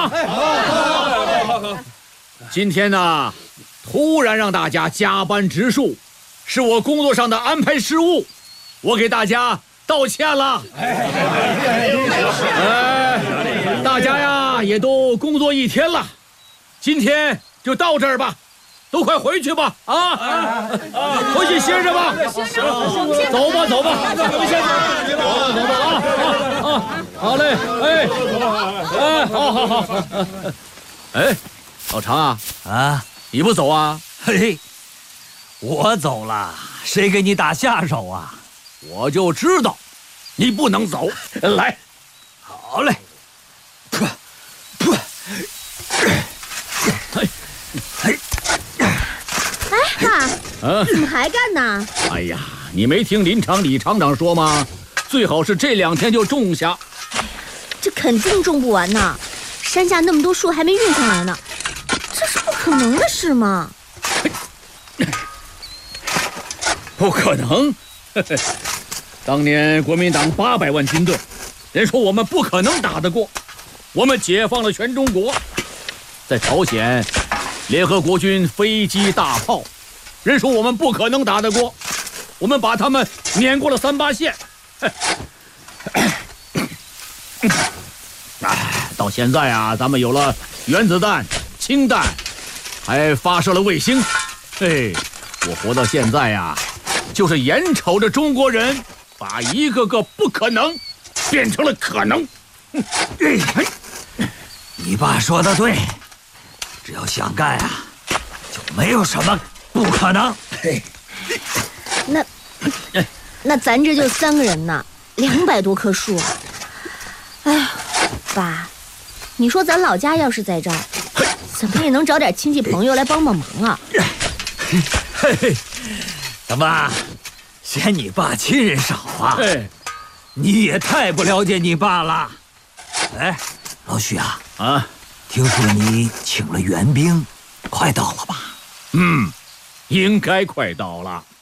啊！今天呢，突然让大家加班植树，是我工作上的安排失误，我给大家道歉了。大家呀也都工作一天了，今天就到这儿吧，都快回去吧啊！回去歇着吧。走吧走吧，走吧啊！好嘞，好。哎，老常啊，你不走啊？ 嘿，我走了，谁给你打下手啊？ 我就知道，你不能走。来， 好嘞。 怎么还干呢？ 哎呀，你没听林厂李厂长说吗？最好是这2天就种下。 这肯定种不完呢，山下那么多树还没运上来呢，这是不可能的事吗？ 不可能！当年国民党800万军队，人说我们不可能打得过，我们解放了全中国，在朝鲜，联合国军飞机大炮，人说我们不可能打得过，我们把他们碾过了3-8线。到现在啊，咱们有了原子弹、氢弹，还发射了卫星。嘿，我活到现在啊，就是眼瞅着中国人把一个个不可能变成了可能。 你爸说的对，只要想干啊，就没有什么不可能。 那咱这就3个人呢，200多棵树。哎呀，爸，你说咱老家要是在这儿，怎么也能找点亲戚朋友来帮帮忙啊？ 嘿，怎么嫌你爸亲人少啊？你也太不了解你爸了。哎，老许啊，听说你请了援兵，快到了吧？ 应该快到了。